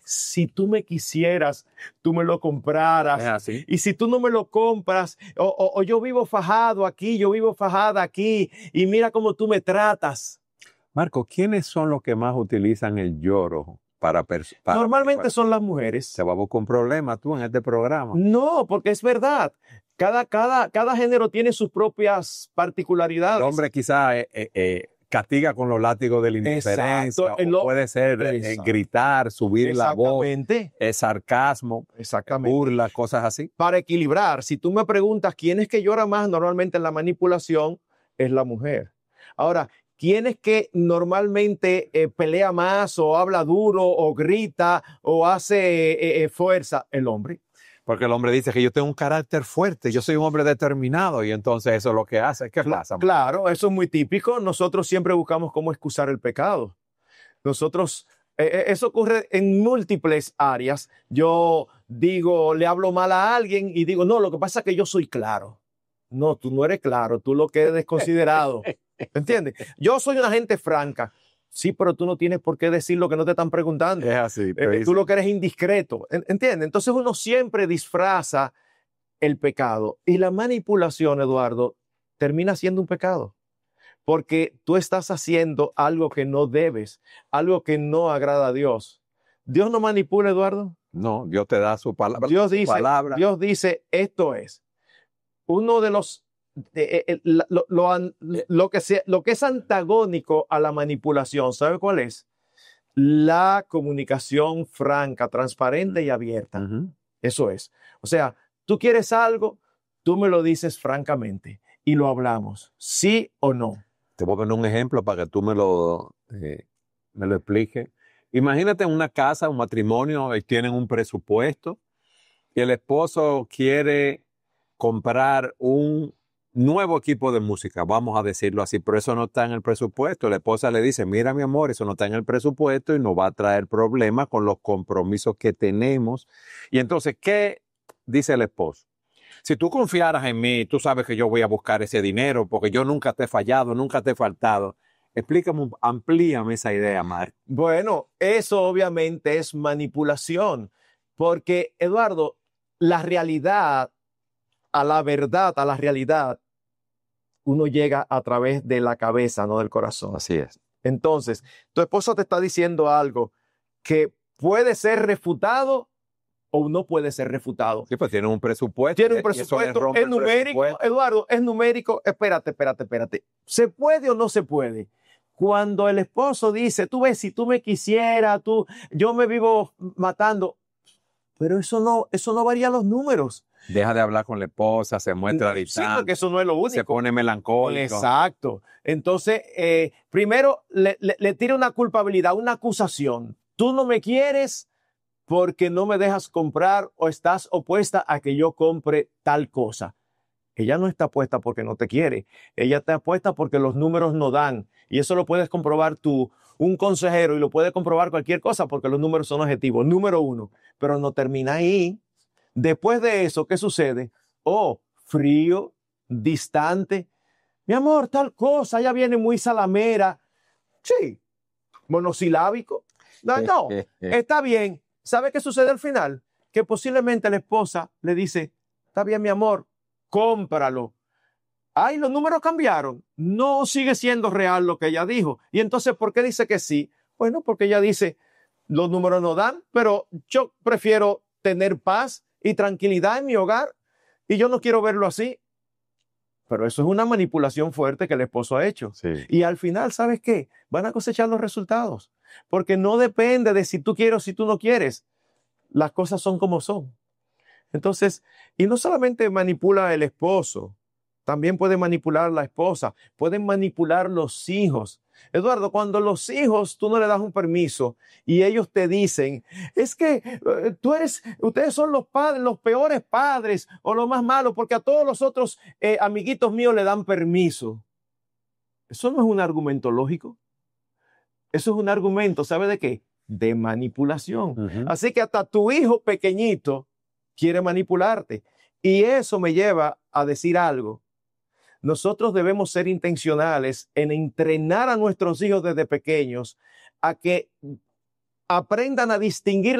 si tú me quisieras, tú me lo compraras. Es así. Y si tú no me lo compras, o yo vivo fajado aquí, yo vivo fajada aquí, y mira cómo tú me tratas. Marco, ¿quiénes son los que más utilizan el lloro para Normalmente son las mujeres. Te vas a buscar un problema tú en este programa. No, porque es verdad. Cada género tiene sus propias particularidades. El hombre quizá castiga con los látigos de la indiferencia. O puede ser gritar, subir la voz, sarcasmo, burla, cosas así. Para equilibrar, si tú me preguntas quién es que llora más normalmente en la manipulación, es la mujer. Ahora, ¿quién es que normalmente pelea más o habla duro o grita o hace fuerza? El hombre. Porque el hombre dice que yo tengo un carácter fuerte, yo soy un hombre determinado y entonces eso es lo que hace. ¿Qué pasa? Claro, eso es muy típico. Nosotros siempre buscamos cómo excusar el pecado. Nosotros, eso ocurre en múltiples áreas. Yo digo, le hablo mal a alguien y digo, no, lo que pasa es que yo soy claro. No, tú no eres claro, tú lo que eres desconsiderado. ¿Entiendes? Yo soy una gente franca. Sí, pero tú no tienes por qué decir lo que no te están preguntando. Es así. Tú lo que eres indiscreto. ¿Entiendes? Entonces uno siempre disfraza el pecado. Y la manipulación, Eduardo, termina siendo un pecado. Porque tú estás haciendo algo que no debes, algo que no agrada a Dios. ¿Dios no manipula, Eduardo? No, Dios te da su palabra. Dios dice, esto es. Uno de los lo que es antagónico a la manipulación, ¿sabe cuál es? La comunicación franca, transparente y abierta. Eso es. O sea, tú quieres algo, tú me lo dices francamente y lo hablamos, sí o no. Te voy a poner un ejemplo para que tú me lo expliques. Imagínate en una casa, un matrimonio, y tienen un presupuesto y el esposo quiere comprar un nuevo equipo de música, vamos a decirlo así, pero eso no está en el presupuesto. La esposa le dice, mira mi amor, eso no está en el presupuesto y nos va a traer problemas con los compromisos que tenemos. Y entonces, ¿qué dice el esposo? Si tú confiaras en mí, tú sabes que yo voy a buscar ese dinero porque yo nunca te he fallado, nunca te he faltado. Explícame, amplíame esa idea, Mar. Bueno, eso obviamente es manipulación, porque, Eduardo, la realidad, a la verdad, a la realidad, uno llega a través de la cabeza, no del corazón. Así es. Entonces, tu esposo te está diciendo algo que puede ser refutado o no puede ser refutado. Sí, pues tiene un presupuesto. Tiene un presupuesto, es numérico, Eduardo, es numérico. Espérate. ¿Se puede o no se puede? Cuando el esposo dice, tú ves, si tú me quisieras, yo me vivo matando, pero eso no varía los números. Deja de hablar con la esposa, se muestra distante. Sí, porque eso no es lo único. Se pone melancólico. Exacto. Entonces, primero le tira una culpabilidad, una acusación. Tú no me quieres porque no me dejas comprar o estás opuesta a que yo compre tal cosa. Ella no está puesta porque no te quiere. Ella está puesta porque los números no dan. Y eso lo puedes comprobar tú, un consejero, y lo puede comprobar cualquier cosa porque los números son objetivos. Número uno. Pero no termina ahí. Después de eso, ¿qué sucede? Frío, distante. Mi amor, tal cosa, ella viene muy salamera. Sí, monosilábico. No, está bien. ¿Sabe qué sucede al final? Que posiblemente la esposa le dice, está bien, mi amor, cómpralo. Ay, los números cambiaron. No sigue siendo real lo que ella dijo. Y entonces, ¿por qué dice que sí? Bueno, porque ella dice, los números no dan, pero yo prefiero tener paz y tranquilidad en mi hogar y yo no quiero verlo así. Pero eso es una manipulación fuerte que el esposo ha hecho. Sí. Y al final, ¿sabes qué? Van a cosechar los resultados. Porque no depende de si tú quieres o si tú no quieres. Las cosas son como son. Entonces, y no solamente manipula el esposo, también puede manipular la esposa, pueden manipular los hijos. Eduardo, cuando los hijos tú no le das un permiso y ellos te dicen, es que ustedes son los padres, los peores padres o los más malos porque a todos los otros amiguitos míos le dan permiso. Eso no es un argumento lógico. Eso es un argumento, ¿sabe de qué? De manipulación. Así que hasta tu hijo pequeñito quiere manipularte. Y eso me lleva a decir algo. Nosotros debemos ser intencionales en entrenar a nuestros hijos desde pequeños a que aprendan a distinguir